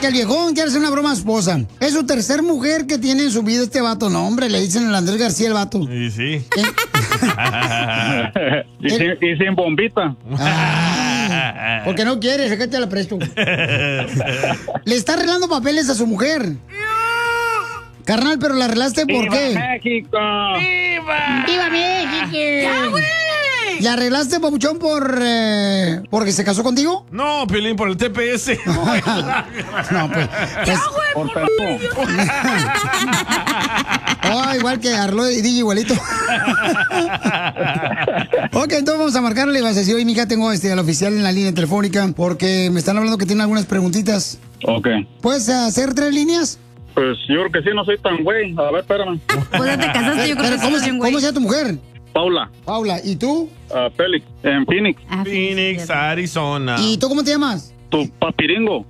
que el viejón quiere hacer una broma a su esposa. Es su tercer mujer que tiene en su vida este vato. No, hombre, le dicen el Andrés García el vato. Sí, sí. Y sin bombita. Porque no quiere, sé que te la presto. Le está arreglando papeles a su mujer. Carnal, pero la arreglaste ¿por qué? ¡Viva México! ¡Viva! ¡Viva México! ¡Ya, güey! ¿Le arreglaste, papuchón, porque se casó contigo? No, Piolín, por el TPS. No, pues. Por pendejo. Oh, igual que Arlo y DJ igualito. Ok, entonces vamos a marcarle. Vas a decir, oye, mija, tengo al oficial en la línea telefónica porque me están hablando que tiene algunas preguntitas. Ok. ¿Puedes hacer 3 líneas? Pues yo creo que sí, no soy tan güey. A ver, espérame. Pues ya te casaste, yo creo que ¿Cómo, sí, güey. ¿Cómo se llama tu mujer? Paula. Paula. ¿Y tú? Félix, en Phoenix. Ah, sí, Phoenix, sí, Arizona. ¿Y tú cómo te llamas? Tu papiringo.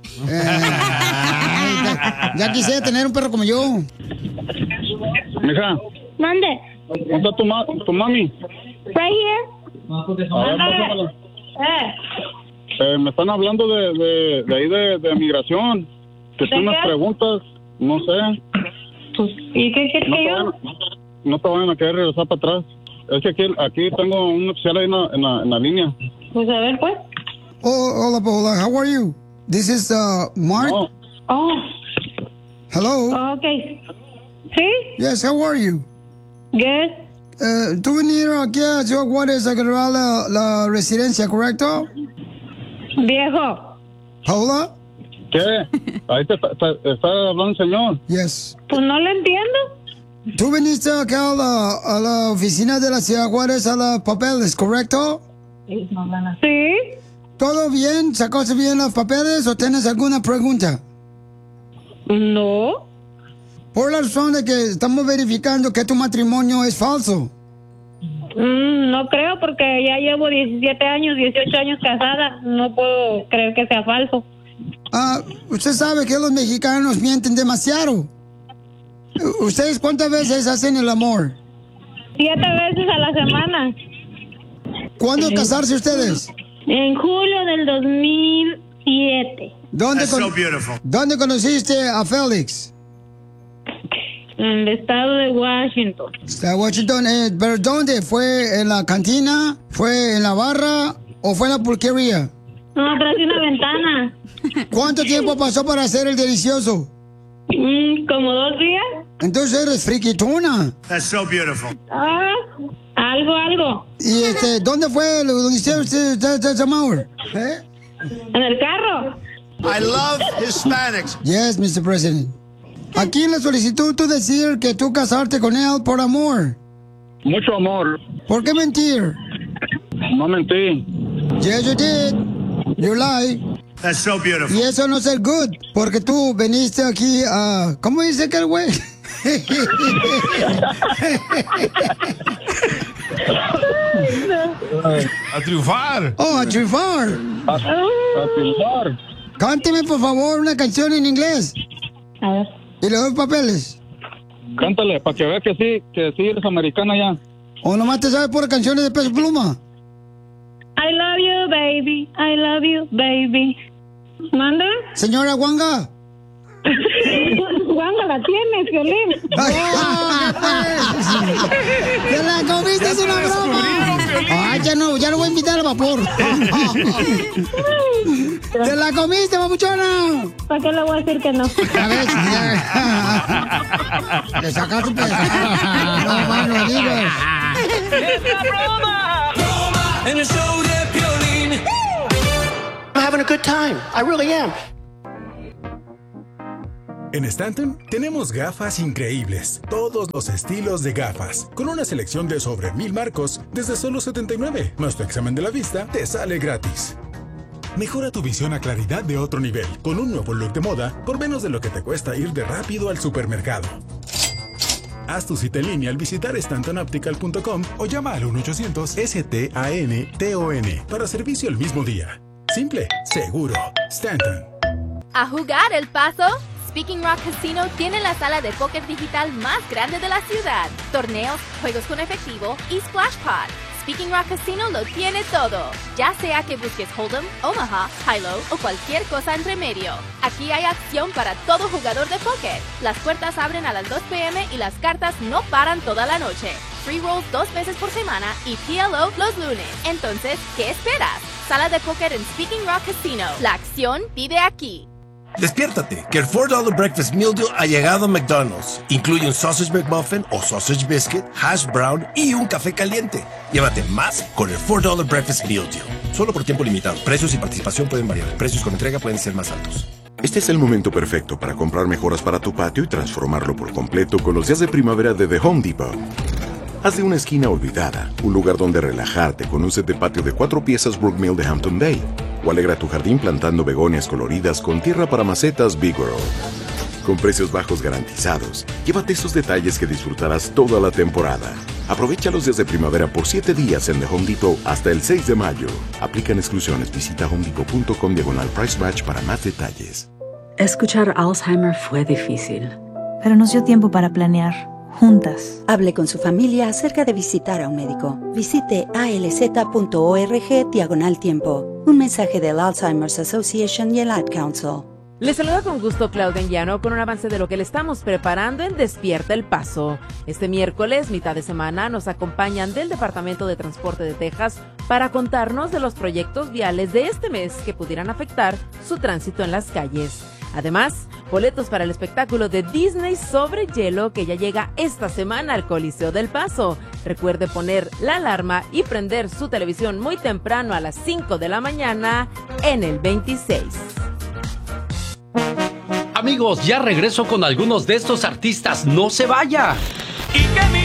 Ya quisiera tener un perro como yo. Mija, Mande. ¿dónde está tu mami? Right here. A ver, pásamela. Eh. Me están hablando de ahí de migración. Que ¿De tú unas qué? preguntas, no sé. Pues, ¿y qué quieres que yo? No te vayan a querer regresar para atrás. Es que aquí tengo un oficial ahí en la línea. Pues a ver, pues. Oh, hola, Paula. How are you? This is Mark. No, Oh, Hello. okay. ¿Sí? Yes, how are you? Good. Tú viniste aquí a Ciudad Juárez a agarrar la residencia, ¿correcto? Viejo. Paula? ¿qué? Ahí está hablando el señor. Yes. Pues no lo entiendo. Tú viniste acá a la oficina de la Ciudad Juárez a los papeles, ¿correcto? Sí. ¿Todo bien? ¿Sacaste bien los papeles o tienes alguna pregunta? No. Por la razón de que estamos verificando que tu matrimonio es falso. No creo porque ya llevo 17 años, 18 años casada. No puedo creer que sea falso. Usted sabe que los mexicanos mienten demasiado. ¿Ustedes cuántas veces hacen el amor? 7 veces a la semana. ¿Cuándo casarse ustedes? En julio del 2007. ¿Dónde conociste a Félix? En el estado de Washington. Está en Washington, ¿pero dónde? ¿Fue en la cantina? ¿Fue en la barra? ¿O fue en la pulquería? No, atrás de una ventana. ¿Cuánto tiempo pasó para hacer el delicioso? Como 2 días. Entonces eres friquitona. Algo. ¿Y dónde fue donde hicieron este amor? En el carro. I love Hispanics. Yes, Mr. President. Aquí en la solicitud tú decir que tú casarte con él por amor. Mucho amor. ¿Por qué mentir? No mentí. Yes, you did. You lie. That's so beautiful. Y eso no es el good, porque tú viniste aquí a... ¿Cómo dice que el güey? A triunfar. Oh, a triunfar. A triunfar. Cánteme, por favor, una canción en inglés. A ver. Y le doy papeles. Cántale, para que veas que sí eres americana ya. ¿O nomás te sabes por canciones de Peso Pluma? I love you, baby. I love you, baby. ¿Manda? Señora Wanga. ¿Cuándo la tienes, Violín? ¡Te la comiste! ¡Es una broma! ¡Ay, ya no voy a invitar al vapor! ¡Te la comiste, papuchona! ¿Para qué le voy a decir que no? A ver, le sacaste un pedazo. No, mano, no digas. ¡Es broma! En el show de Piolín. I'm having a good time. I really am. En Stanton tenemos gafas increíbles, todos los estilos de gafas, con una selección de sobre 1000 marcos desde solo $79. Más tu examen de la vista te sale gratis. Mejora tu visión a claridad de otro nivel, con un nuevo look de moda por menos de lo que te cuesta ir de rápido al supermercado. Haz tu cita en línea al visitar stantonoptical.com o llama al 1-800-STANTON para servicio el mismo día. Simple, seguro. Stanton. ¿A jugar El Paso? Speaking Rock Casino tiene la sala de póker digital más grande de la ciudad. Torneos, juegos con efectivo y Splash Pod. Speaking Rock Casino lo tiene todo. Ya sea que busques Hold'em, Omaha, High-Low o cualquier cosa entre medio. Aquí hay acción para todo jugador de póker. Las puertas abren a las 2 p.m. y las cartas no paran toda la noche. Free rolls 2 veces por semana y PLO los lunes. Entonces, ¿qué esperas? Sala de póker en Speaking Rock Casino. La acción vive aquí. Despiértate, que el $4 Breakfast Meal Deal ha llegado a McDonald's. Incluye un Sausage McMuffin o Sausage Biscuit, Hash Brown y un café caliente. Llévate más con el $4 Breakfast Meal Deal. Solo por tiempo limitado. Precios y participación pueden variar. Precios con entrega pueden ser más altos. Este es el momento perfecto para comprar mejoras para tu patio y transformarlo por completo con los días de primavera de The Home Depot. Haz de una esquina olvidada un lugar donde relajarte con un set de patio de 4 piezas Brookmill de Hampton Bay. O alegra tu jardín plantando begonias coloridas con tierra para macetas Big World. Con precios bajos garantizados, llévate esos detalles que disfrutarás toda la temporada. Aprovecha los días de primavera por 7 días en The Home Depot hasta el 6 de mayo. Aplican exclusiones. Visita homedepot.com/price match para más detalles. Escuchar Alzheimer fue difícil, pero nos dio tiempo para planear. Juntas. Hable con su familia acerca de visitar a un médico. Visite alz.org/tiempo. Un mensaje del Alzheimer's Association y el Ad Council. Les saluda con gusto Claudia Enguiano con un avance de lo que le estamos preparando en Despierta el Paso. Este miércoles, mitad de semana, nos acompañan del Departamento de Transporte de Texas para contarnos de los proyectos viales de este mes que pudieran afectar su tránsito en las calles. Además, boletos para el espectáculo de Disney sobre hielo que ya llega esta semana al Coliseo del Paso. Recuerde poner la alarma y prender su televisión muy temprano a las 5 de la mañana en el 26. Amigos, ya regreso con algunos de estos artistas. ¡No se vaya!